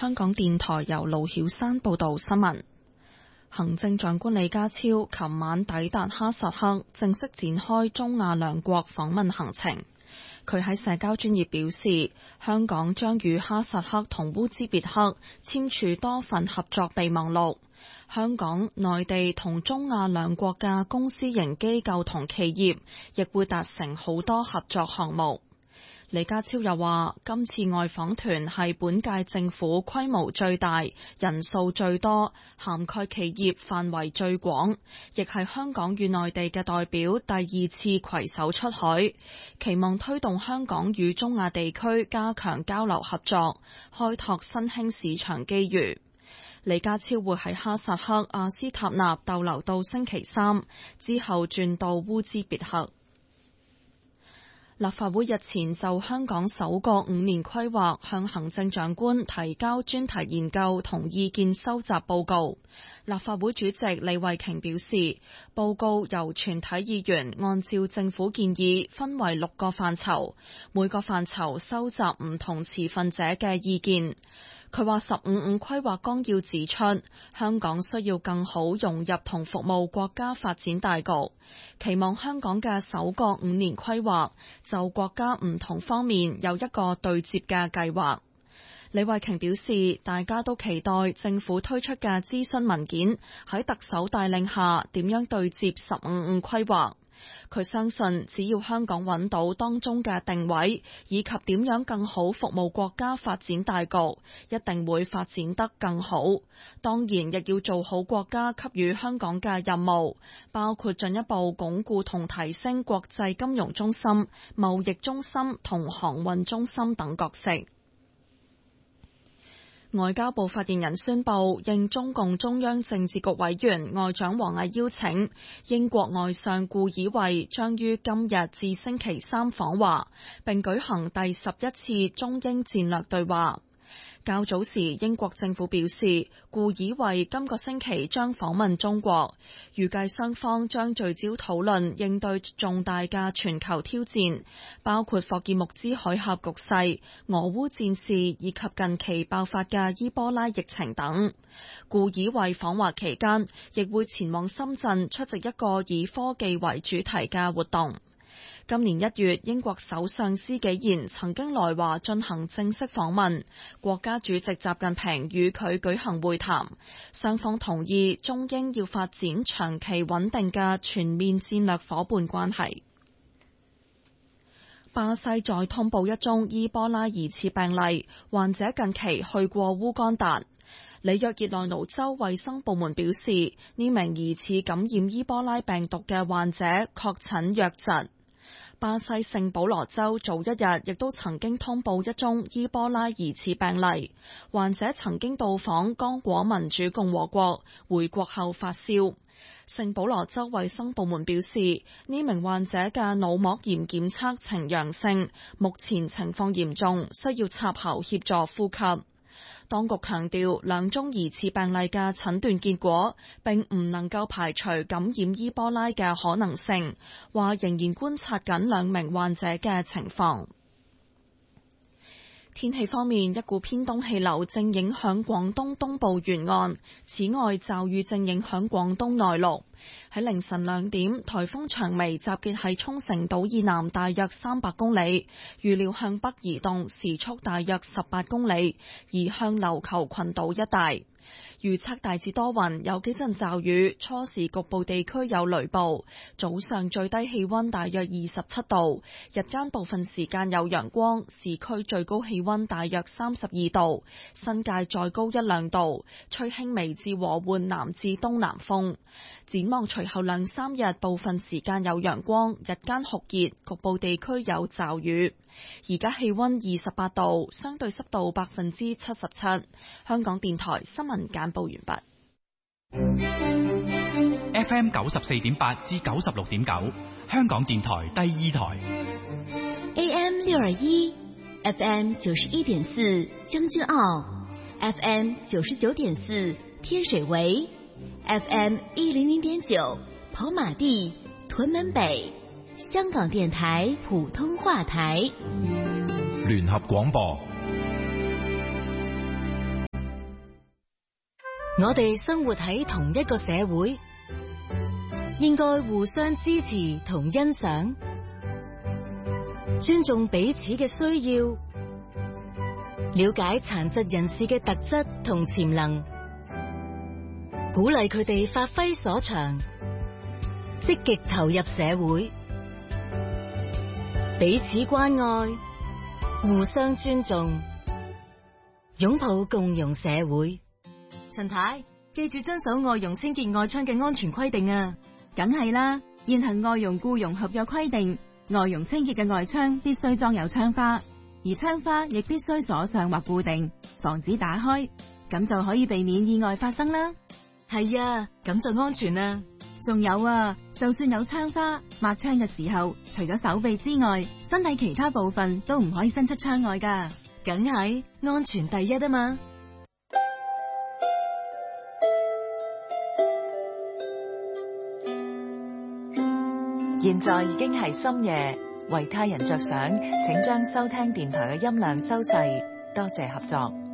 香港電台由盧曉山報道新聞。行政長官李家超琴晚抵達哈薩克，正式展開中亞兩國訪問行程。佢喺社交專頁表示，香港將與哈薩克同烏茲別克簽署多份合作備忘錄。香港、內地同中亞兩國嘅公私營機構同企業亦會達成好多合作項目。李家超又話，今次外訪團係本屆政府規模最大、人數最多、涵蓋企業範圍最廣，亦係香港與內地嘅代表第二次攜手出海，期望推動香港與中亞地區加強交流合作，開拓新興市場機遇。李家超會喺哈薩克阿斯塔納逗留到星期三，之後轉到烏茲別克。立法會日前就香港首個5年規劃向行政長官提交專題研究同意見收集報告。立法會主席李慧瓊表示，報告由全體議員按照政府建議分為6個範疇，每個範疇收集唔同持份者嘅意見。佢話15規劃綱要指出，香港需要更好融入同服務國家發展大局，期望香港嘅首個5年規劃就國家唔同方面有一個對接嘅計劃。李慧瓊表示，大家都期待政府推出嘅諮詢文件喺特首帶領下點樣對接15規劃。佢相信，只要香港揾到當中嘅定位，以及點樣更好服務國家發展大局，一定會發展得更好。當然，亦要做好國家給予香港嘅任務，包括進一步鞏固同提升國際金融中心、貿易中心同航運中心等角色。外交部發言人宣布，應中共中央政治局委員外長王毅邀請，英國外相顧以惠將於今日至星期三訪華，並舉行第11次中英戰略對話。較早時，英國政府表示，顧以惠今個星期將訪問中國，預計雙方將聚焦討論應對重大嘅全球挑戰，包括霍爾木茲海峽局勢、俄烏戰事以及近期爆發嘅伊波拉疫情等。顧以惠訪華期間，亦會前往深圳出席一個以科技為主題嘅活動。今年1月，英國首相施紀賢曾經來華進行正式訪問，國家主席習近平與佢舉行會談，雙方同意中英要發展長期穩定嘅全面戰略夥伴關係。巴西再通報一宗伊波拉疑似病例，患者近期去過烏干達。里約熱內盧州衛生部門表示，呢名疑似感染伊波拉病毒嘅患者確診瘧疾。巴西聖保羅州早一日亦都曾經通報一宗伊波拉疑似病例，患者曾經到訪剛果民主共和國，回國後發燒。聖保羅州衛生部門表示，呢名患者嘅腦膜炎檢測呈陽性，目前情況嚴重，需要插喉協助呼吸。當局強調，兩宗疑似病例嘅診斷結果並唔能夠排除感染伊波拉嘅可能性，話仍然觀察緊兩名患者嘅情況。天氣方面，一股偏東氣流正影響廣東東部沿岸，此外驟雨正影響廣東內陸。喺凌晨2點，颱風長眉集結喺沖繩島以南大約300公里，預料向北移動，時速大約18公里，移向琉球群島一帶。預測大致多雲，有幾陣驟雨，初時局部地區有雷暴。早上最低氣溫大約27度，日間部分時間有陽光，市區最高氣溫大約32度，新界再高1-2度，吹輕微至和緩南至東南風。展望隨後2-3日，部分時間有陽光，日間酷熱，局部地區有驟雨。而家氣溫28度，相對濕度77%。香港電台新聞簡報完畢。 FM 94.8至96.9，香港電台第2台。 AM 621 FM 91.4將軍澳 FM 99.4天水圍 FM 100.9跑馬地屯門北，香港電台普通話台。 聯合廣播。 我哋生活喺同一個社會，應該互相支持同欣賞，尊重彼此嘅需要，了解殘疾人士嘅特質同潛能，鼓勵佢哋發揮所長，積極投入社會，彼此關愛，互相尊重，擁抱共融社會。 陳太，記住遵守外傭清潔外窗嘅安全規定啊！梗係啦，現行外傭僱傭合約規定，外傭清潔嘅外窗必須裝有窗花，而窗花亦必須鎖上或固定，防止打開，咁就可以避免意外發生啦。係啊，咁就安全啦。仲有啊，就算有窗花，抹窗嘅時候，除咗手臂之外，身體其他部分都唔可以伸出窗外㗎。梗係安全第一啊嘛！ 現在已經係深夜，為他人着想，請將收聽電台嘅音量收細，多謝合作。